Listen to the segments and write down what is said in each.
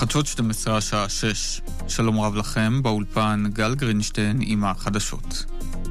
חדשות 12 השעה 6. שלום רב לכם, באולפן גל גרינשטיין עם החדשות.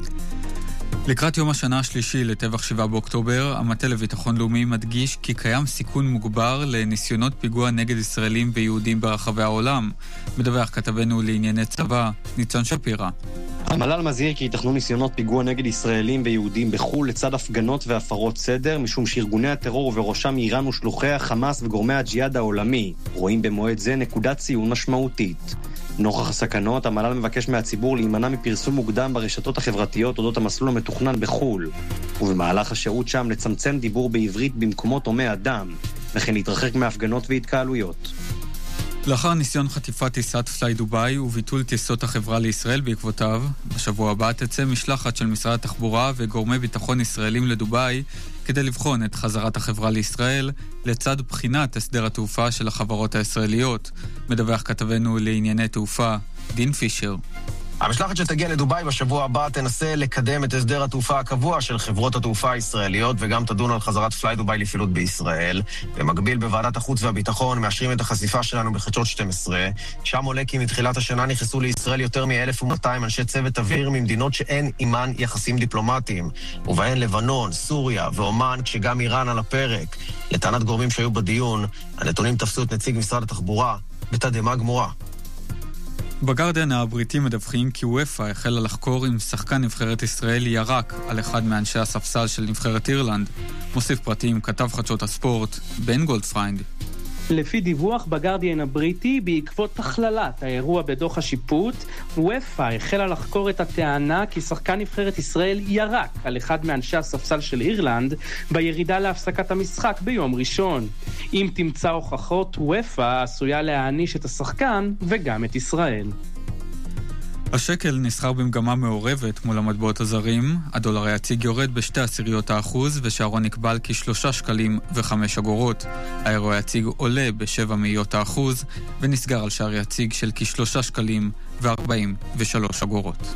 לקראת יום השנה השלישי לטבח 7 באוקטובר, המטה לביטחון לאומי מדגיש כי קיים סיכון מוגבר לניסיונות פיגוע נגד ישראלים ויהודים ברחבי העולם. מדווח כתבנו לענייני צבא, ניצן שפירא. המל"ל מזהיר כי יתכנו ניסיונות פיגוע נגד ישראלים ויהודים בחו"ל לצד הפגנות והפרות סדר, משום שארגוני הטרור ובראשם איראן ושלוחי החמאס וגורמי הג'יהאד העולמי רואים במועד זה נקודת ציון משמעותית. נוכח הסכנות, המל"ל מבקש מהציבור להימנע מפרסום מוקדם ברשתות החברתיות אודות המסלול המתוכנן בחו"ל, ובמהלך השהות שם לצמצם דיבור בעברית במקומות הומי אדם, וכן להתרחק מהפגנות והתקהלויות. לאחר ניסיון חטיפת טיסת פליי דוביי וביטול טיסות החברה לישראל בעקבותיו, בשבוע הבא תצא משלחת של משרד התחבורה וגורמי ביטחון ישראלים לדוביי כדי לבחון את חזרת החברה לישראל לצד בחינת הסדר התעופה של החברות הישראליות. מדווח כתבנו לענייני תעופה, דין פישר. המשלחת שתגיע לדוביי בשבוע הבא תנסה לקדם את הסדר התעופה הקבוע של חברות התעופה הישראליות וגם תדון על חזרת פליי דוביי לפעילות בישראל. במקביל בוועדת החוץ והביטחון מאשרים את החשיפה שלנו בחדשות 12. שם עולה כי מתחילת השנה נכנסו לישראל יותר מ-1,200 אנשי צוות אוויר ממדינות שאין עימן יחסים דיפלומטיים, ובהן לבנון, סוריה ואומן, כשגם איראן על הפרק. לטענת גורמים שהיו בדיון, הנתונים תפסו את נציג משרד התחבורה בתדהמה גמורה. בגרדיאן הבריטים מדווחים כי וופא החלה לחקור אם שחקן נבחרת ישראל ירק על אחד מאנשי הספסל של נבחרת אירלנד. מוסיף פרטים כתב חדשות הספורט בן גולדפריינד. לפי דיווח בגרדיאן הבריטי, בעקבות הכללת האירוע בדוח השיפוט, וופא החלה לחקור את הטענה כי שחקן נבחרת ישראל ירק על אחד מאנשי הספסל של אירלנד בירידה להפסקת המשחק ביום ראשון. אם תמצא הוכחות, וופא עשויה להעניש את השחקן וגם את ישראל. השקל נסחר במגמה מעורבת מול המטבעות הזרים. הדולר היציג יורד ב0.2%, ושערון נקבל כ3 שקלים ו5 אגורות. האירו היציג עולה ב0.7%, ונסגר על שער יציג של כ3 שקלים ו43 אגורות.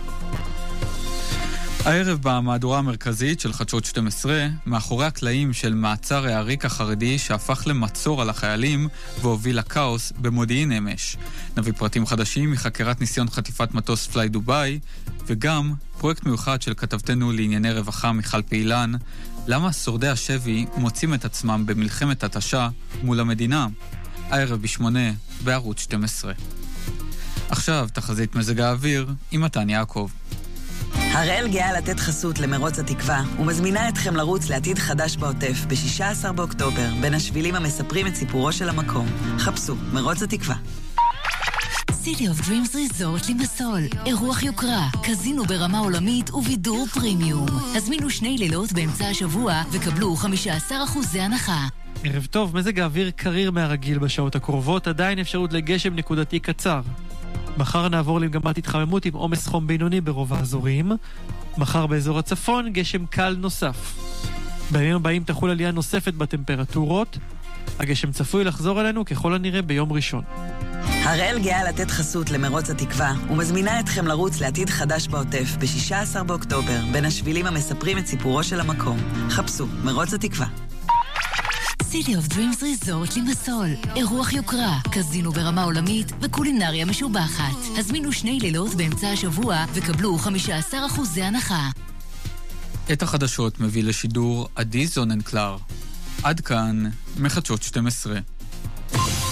הערב במהדורה המרכזית של חדשות 12, מאחורי הקלעים של מעצר העריק החרדי שהפך למצור על החיילים והוביל לקאוס במודיעין אמש. נביא פרטים חדשים מחקירת ניסיון חטיפת מטוס פליי דוביי, וגם פרויקט מיוחד של כתבתנו לענייני רווחה מיכל פעילן, למה שורדי השבי מוצאים את עצמם במלחמת התשה מול המדינה. הערב ב8 בערוץ 12. עכשיו תחזית מזג האוויר עם מתן יעקב. הראל גאה לתת חסות למרוץ התקווה ומזמינה אתכם לרוץ לעתיד חדש בעוטף ב-16 באוקטובר בין השבילים המספרים את סיפורו של המקום. חפשו מרוץ התקווה. City of Dreams Resort לימסול, אירוח יוקרה, קזינו ברמה עולמית ובידור פרימיום. הזמינו 2 לילות באמצע השבוע וקבלו 15% הנחה. ערב טוב, מזג האוויר קריר מהרגיל בשעות הקרובות, עדיין אפשרות לגשם נקודתי קצר. מחר נעבור למגמת התחממות עם עומס חום בינוני ברוב האזורים. מחר באזור הצפון גשם קל נוסף. בימים הבאים תחול עלייה נוספת בטמפרטורות. הגשם צפוי לחזור אלינו ככל הנראה ביום ראשון. הראל גאה לתת חסות למרוץ התקווה ומזמינה אתכם לרוץ לעתיד חדש בעוטף ב-16 באוקטובר בין השבילים המספרים את סיפורו של המקום. חפשו מרוץ התקווה. City of Dreams Resort לימסול, אירוח יוקרה, קזינו ברמה עולמית וקולינריה משובחת. הזמינו 2 לילות באמצע השבוע וקבלו 15% הנחה. את החדשות מביא לשידור עדי זוננקלר. עד כאן מחדשות 12.